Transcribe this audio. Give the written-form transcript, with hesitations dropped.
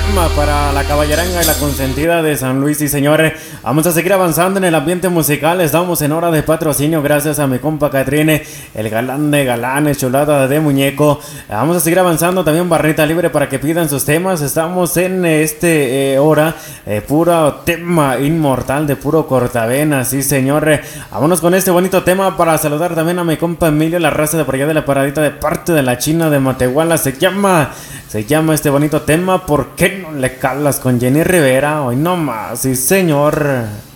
tema para la caballeranga y la consentida de San Luis. Y señores, vamos a seguir avanzando en el ambiente musical. Estamos en hora de patrocinio gracias a mi compa Catrine, el galán de galanes, chulada de muñeco. Vamos a seguir avanzando también barrita libre para que pidan sus temas. Estamos en hora puro tema inmortal de puro cortavenas. Sí señores, vámonos con este bonito tema para saludar también a mi compa Emilio, la raza de por allá de la paradita de parte de la China de Matehuala. Se llama este bonito tema ¿Por qué no le calas? Con Jenny Rivera. Hoy no más, sí señor.